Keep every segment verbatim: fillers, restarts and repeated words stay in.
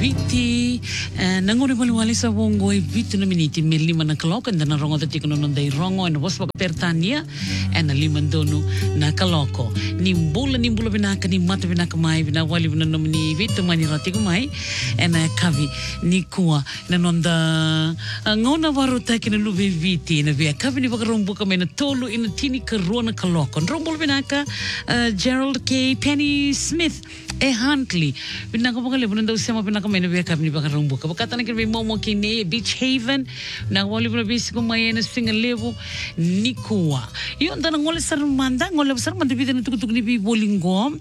Viti, nangore wali wali sa wongo e viti na miniti me lima na kaloko and na rongo dati kono nondai rongo and was waka pertania and na lima donu na kaloko. Ni mbula ni mbula binaka ni mata binaka mai bina wali bina nomini viti mani rati kumai and na kavi ni kua na nonda ngona waru taki na lube viti na via kavi ni waka rombo kame na tolu ina tini karua na kaloko. Rombo binaka Gerald K. Penny Smith e Huntley binaka waka lebu nanda usema binaka mena via kavi ni waka rombo ka wakata na kiri momo kine Beach Haven na wali bina bisi kumai na singa lebu ni kua iyo ndana ngole sarumanda ngole sarumanda viti na tukutuk ni bi bolingo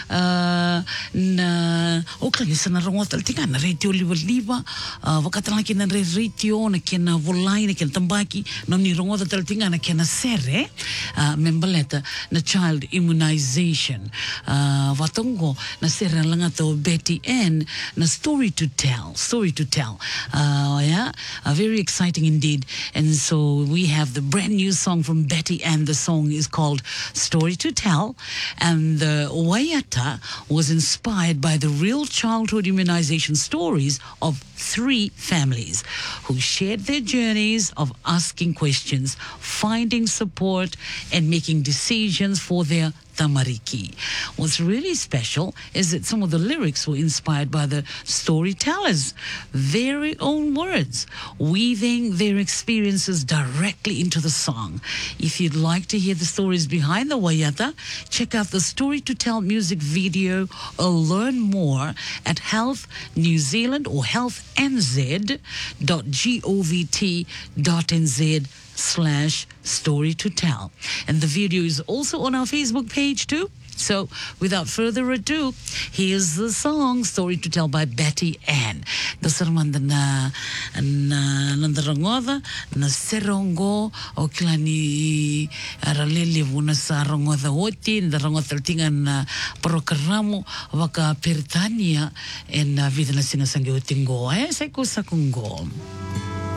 na okla isa na rongo taltinga na radio liwa liwa wakata na kina re radio na kina volai na kina tambaki na ni rongo taltinga na kina sere membaleta na child immunization watongo na sere langa to Betty Ann na story to tell story to tell uh, yeah uh, very exciting indeed. And so we have the brand new song from Betty Ann. The song is called Story to Tell, and the Waiata was inspired by the real childhood immunization stories of three families who shared their journeys of asking questions, finding support, and making decisions for their tamariki. What's really special is that some of the lyrics were inspired by the storytellers' very own words, weaving their experiences directly into the song. If you'd like to hear the stories behind the Waiata, check out the Story to Tell music video or learn more at Health New Zealand or health n z dot govt dot n z slash story to tell. And the video is also on our Facebook page too. So without further ado, here's the song Story to Tell by Betty Ann. Dasarmanda na na nandarangoda na serongo o kilani aralele vuna sa rangoda oti ndarangoda tinga na programo waka pertania en vida na sinasange utingo eh sai kusa kungo.